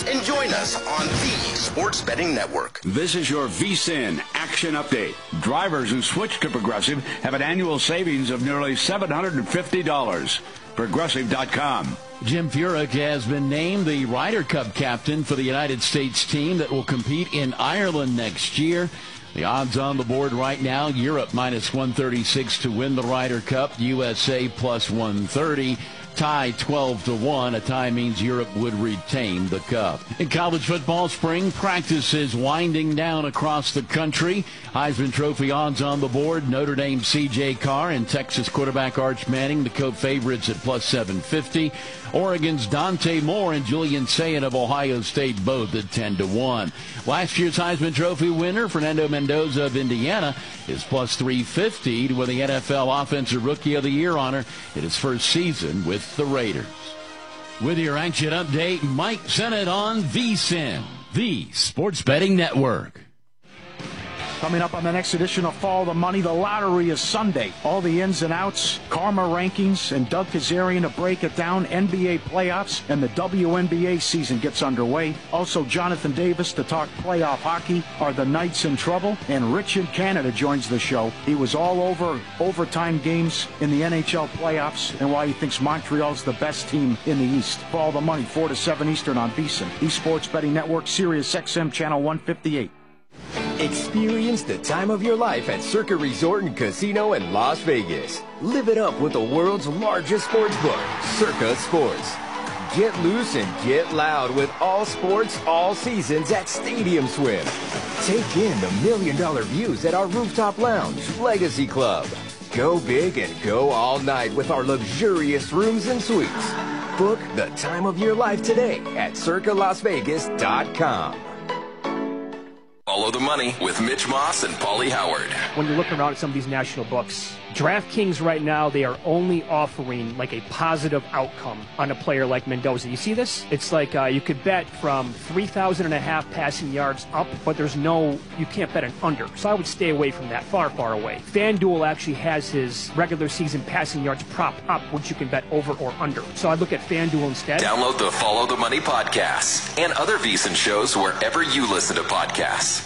and join us on the Sports Betting Network. This is your VSiN Action Update. Drivers who switch to Progressive have an annual savings of nearly $750. Progressive.com. Jim Furyk has been named the Ryder Cup captain for the United States team that will compete in Ireland next year. The odds on the board right now, Europe minus 136 to win the Ryder Cup, USA plus 130. Tie 12-1. A tie means Europe would retain the cup. In college football, spring practice is winding down across the country. Heisman Trophy odds on the board. Notre Dame C.J. Carr and Texas quarterback Arch Manning, the co-favorites at plus 750. Oregon's Dante Moore and Julian Sayin of Ohio State both at 10-1. Last year's Heisman Trophy winner, Fernando Mendoza of Indiana, is plus 350 to win the NFL Offensive Rookie of the Year honor in his first season with the Raiders. With your action update, Mike Sennett on VSiN, the Sports Betting Network. Coming up on the next edition of Follow the Money, the lottery is Sunday. All the ins and outs, Karma rankings, and Doug Kazarian to break it down. NBA playoffs and the WNBA season gets underway. Also, Jonathan Davis to talk playoff hockey. Are the Knights in trouble? And Rich in Canada joins the show. He was all over overtime games in the NHL playoffs and why he thinks Montreal's the best team in the East. Follow the Money, 4 to 7 Eastern on VSiN, the Sports Betting Network, Sirius XM Channel 158. Experience the time of your life at Circa Resort and Casino in Las Vegas. Live it up with the world's largest sports book, Circa Sports. Get loose and get loud with all sports, all seasons at Stadium Swim. Take in the $1 million views at our rooftop lounge, Legacy Club. Go big and go all night with our luxurious rooms and suites. Book the time of your life today at circalasvegas.com. Follow the Money with Mitch Moss and Paulie Howard. When you look around at some of these national books, DraftKings right now, they are only offering like a positive outcome on a player like Mendoza. You see this? It's like you could bet from 3,500 passing yards up, but you can't bet an under. So I would stay away from that, far, far away. FanDuel actually has his regular season passing yards prop up, which you can bet over or under. So I look at FanDuel instead. Download the Follow the Money podcast and other VSiN shows wherever you listen to podcasts.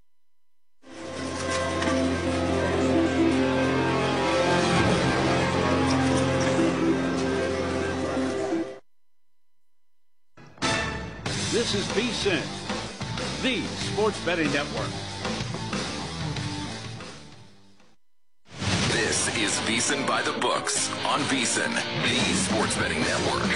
This is VSiN, the Sports Betting Network. This is VSiN by the Books on VSiN, the Sports Betting Network.